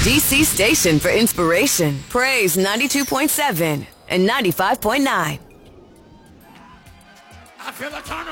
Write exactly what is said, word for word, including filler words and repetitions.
D C station for inspiration. Praise ninety-two point seven and ninety-five point nine. I feel a tunnel.